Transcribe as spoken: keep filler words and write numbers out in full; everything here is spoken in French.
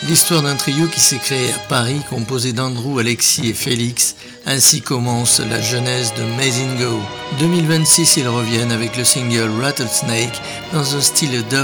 L'histoire d'un trio qui s'est créé à Paris, composé d'Andrew, Alexis et Félix. Ainsi commence la genèse de Amazing Go. deux mille vingt-six, ils reviennent avec le single Rattlesnake dans un style dub